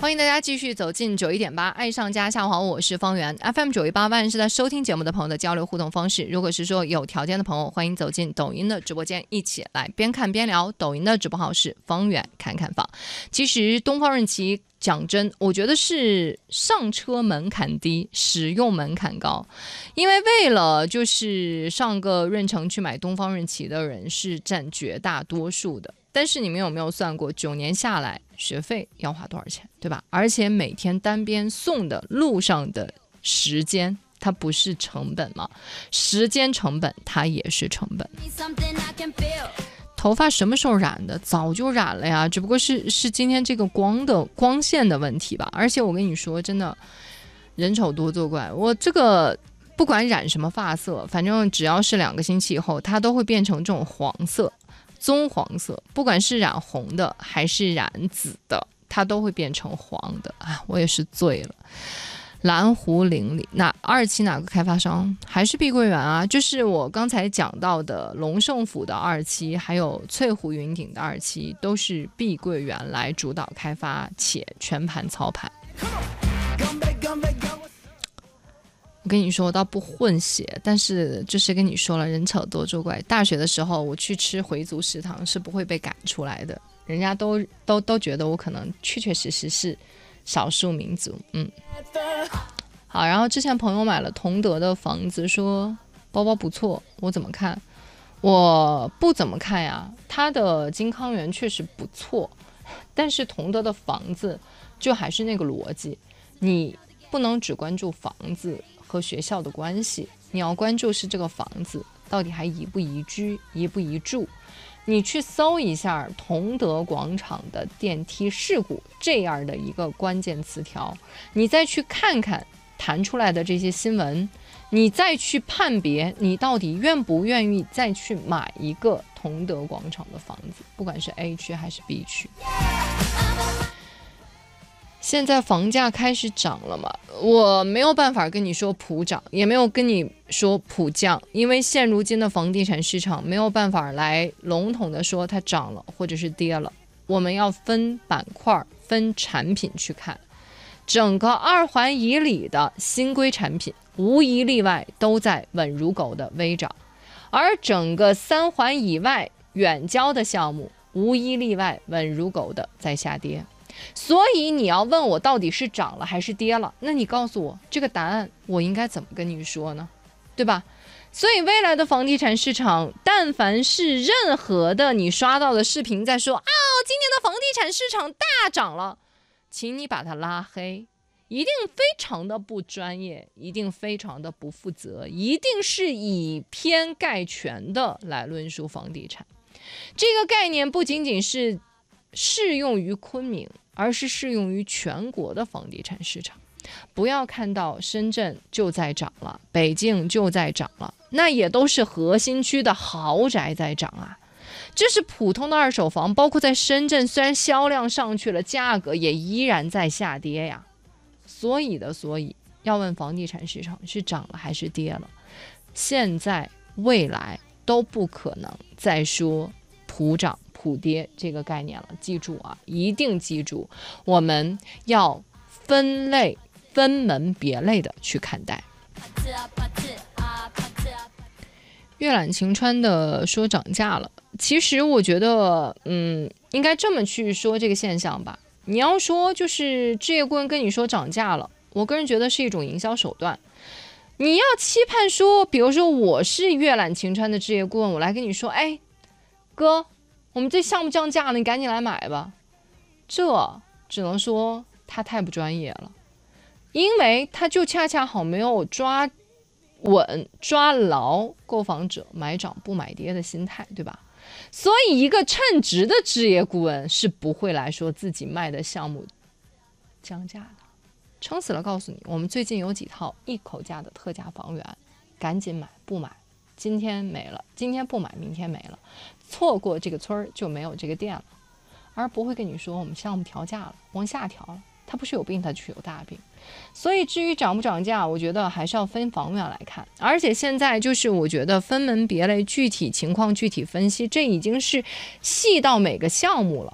欢迎大家继续走进91.8爱上家，下午好，我是方圆。 FM918万是在收听节目的朋友的交流互动方式。如果是说有条件的朋友，欢迎走进抖音的直播间，一起来边看边聊。抖音的直播号是方圆看看房。其实东方润奇讲真，我觉得是上车门槛低，使用门槛高。因为为了就是上个润城去买东方润奇的人是占绝大多数的。但是你们有没有算过9年下来学费要花多少钱，对吧？而且每天单边送的路上的时间，它不是成本吗？时间成本它也是成本。头发什么时候染的？早就染了呀，只不过是今天这个光线的问题吧。而且我跟你说真的，人丑多作怪，我这个不管染什么发色，反正只要是2个星期以后，它都会变成这种黄色、棕黄色，不管是染红的还是染紫的，它都会变成黄的啊！我也是醉了。蓝湖林里27哪个开发商？还是碧桂园啊？就是我刚才讲到的龙盛府的27，还有翠湖云顶的27，都是碧桂园来主导开发且全盘操盘。我跟你说，我倒不混血，但是就是跟你说了，人丑多作怪。大学的时候，我去吃回族食堂是不会被赶出来的，人家都觉得我可能确实是少数民族。好，然后之前朋友买了同德的房子，说包包不错，我怎么看？我不怎么看呀，它的金康园确实不错，但是同德的房子就还是那个逻辑，你不能只关注房子和学校的关系，你要关注是这个房子到底还宜不宜居，宜不宜住。你去搜一下同德广场的电梯事故这样的一个关键词条，你再去看看弹出来的这些新闻，你再去判别你到底愿不愿意再去买一个同德广场的房子，不管是 A 区还是 B 区。现在房价开始涨了嘛？我没有办法跟你说普涨，也没有跟你说普降，因为现如今的房地产市场没有办法来笼统的说它涨了或者是跌了，我们要分板块、分产品去看。整个2环以里的新规产品无一例外都在稳如狗的微涨，而整个3环以外远郊的项目无一例外稳如狗的在下跌。所以你要问我到底是涨了还是跌了，那你告诉我这个答案，我应该怎么跟你说呢？对吧？所以未来的房地产市场，但凡是任何的你刷到的视频在说今年的房地产市场大涨了，请你把它拉黑，一定非常的不专业，一定非常的不负责，一定是以偏概全的来论述房地产。这个概念不仅仅是适用于昆明，而是适用于全国的房地产市场。不要看到深圳就在涨了，北京就在涨了，那也都是核心区的豪宅在涨啊。这是普通的二手房，包括在深圳，虽然销量上去了，价格也依然在下跌呀。所以要问房地产市场是涨了还是跌了，现在未来都不可能再说普涨普跌这个概念了。记住啊，一定记住，我们要分类、分门别类的去看待。阅览晴川的说涨价了，其实我觉得应该这么去说这个现象吧。你要说就是置业顾问跟你说涨价了，我个人觉得是一种营销手段。你要期盼说，比如说我是阅览晴川的置业顾问，我来跟你说，哎哥，我们这项目降价了，你赶紧来买吧。这只能说他太不专业了，因为他就恰恰好没有抓稳抓牢购房者买涨不买跌的心态，对吧？所以一个称职的置业顾问是不会来说自己卖的项目降价的，撑死了告诉你，我们最近有几套一口价的特价房源，赶紧买，不买今天没了，今天不买明天没了，错过这个村就没有这个店了。而不会跟你说我们项目调价了，往下调了，他不是有病，他就是有大病。所以至于涨不涨价，我觉得还是要分房源来看。而且现在就是我觉得分门别类，具体情况具体分析，这已经是细到每个项目了。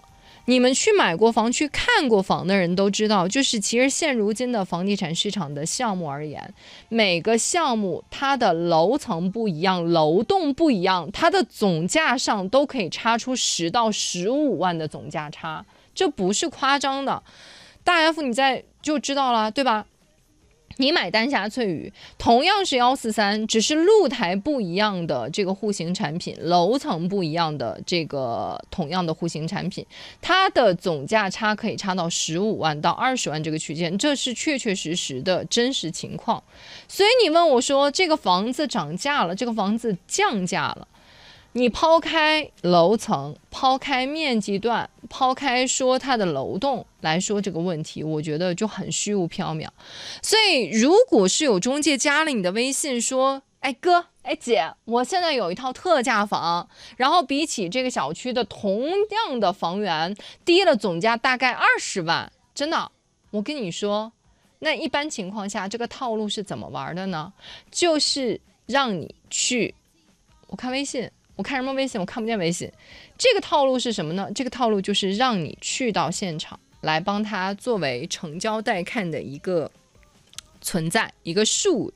你们去买过房、去看过房的人都知道，就是其实现如今的房地产市场的项目而言，每个项目它的楼层不一样，楼栋不一样，它的总价上都可以差出10到15万的总价差，这不是夸张的。大 F 你就知道了，对吧？你买丹霞翠羽，同样是143，只是露台不一样的这个户型产品，楼层不一样的这个同样的户型产品，它的总价差可以差到15万到20万这个区间，这是确确实实的真实情况。所以你问我说，这个房子涨价了，这个房子降价了，你抛开楼层，抛开面积段，抛开说它的楼栋来说这个问题，我觉得就很虚无缥缈。所以如果是有中介加了你的微信说，哎哥，哎姐，我现在有一套特价房，然后比起这个小区的同样的房源低了总价大概20万，真的，我跟你说，那一般情况下这个套路是怎么玩的呢？就是让你去，我看微信，我看什么微信？我看不见微信。这个套路是什么呢？这个套路就是让你去到现场来帮他作为成交带看的一个存在，一个数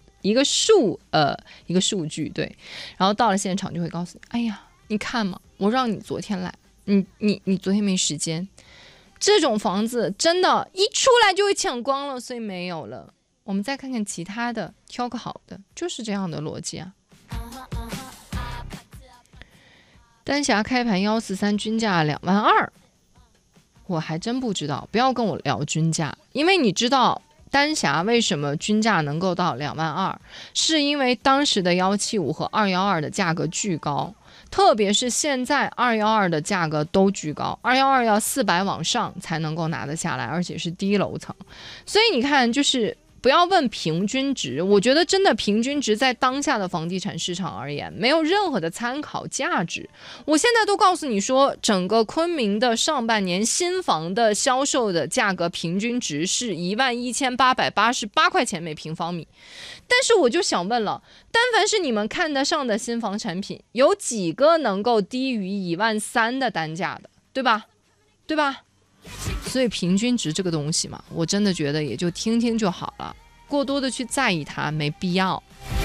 据，对。然后到了现场就会告诉你，哎呀，你看嘛，我让你昨天来，你昨天没时间。这种房子真的，一出来就会抢光了，所以没有了。我们再看看其他的，挑个好的，就是这样的逻辑啊。丹霞开盘143，均价2万2，我还真不知道，不要跟我聊均价，因为你知道丹霞为什么均价能够到2万2，是因为当时的175和212的价格巨高，特别是现在212的价格都巨高，212要400往上才能够拿得下来，而且是低楼层，所以你看就是不要问平均值，我觉得真的平均值在当下的房地产市场而言没有任何的参考价值。我现在都告诉你说，整个昆明的上半年新房的销售的价格平均值是11888块钱每平方米，但是我就想问了，但凡是你们看得上的新房产品，有几个能够低于13000的单价的，对吧？对吧？所以平均值这个东西嘛，我真的觉得也就听听就好了，过多的去在意它没必要。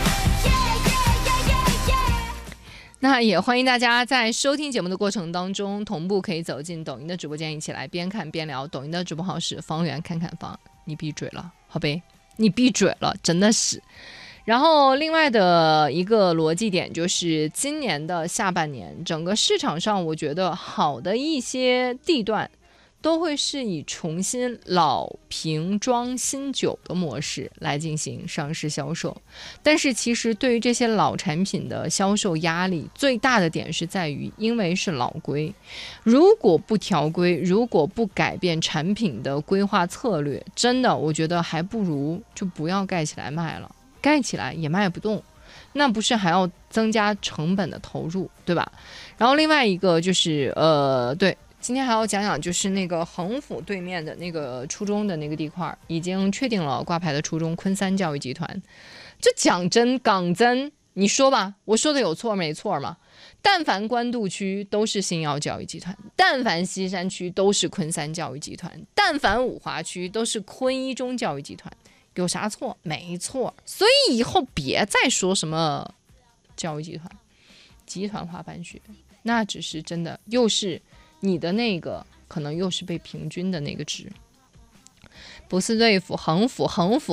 那也欢迎大家在收听节目的过程当中，同步可以走进抖音的直播间，一起来边看边聊。抖音的直播号是方圆看看房，你闭嘴了，好呗？你闭嘴了，真的是。然后另外的一个逻辑点就是今年的下半年，整个市场上我觉得好的一些地段都会是以重新老瓶装新酒的模式来进行上市销售，但是其实对于这些老产品的销售压力最大的点是在于，因为是老规，如果不调规，如果不改变产品的规划策略，真的我觉得还不如就不要盖起来卖了，盖起来也卖不动，那不是还要增加成本的投入，对吧？然后另外一个就是对，今天还要讲讲，就是那个横幅对面的那个初中的那个地块，已经确定了挂牌的初中昆三教育集团。这讲真港真，你说吧，我说的有错没错吗？但凡官渡区都是新瑶教育集团，但凡西山区都是昆三教育集团，但凡五华区都是昆一中教育集团，有啥错？没错。所以以后别再说什么教育集团、集团化办学，那只是真的又是你的那个可能又是被平均的那个值，不是对付横幅，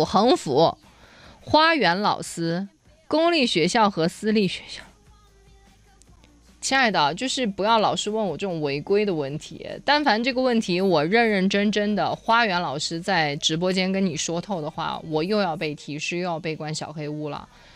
花园老师，公立学校和私立学校。亲爱的，就是不要老是问我这种违规的问题，但凡这个问题我认认真真的花园老师在直播间跟你说透的话，我又要被提示，又要被关小黑屋了。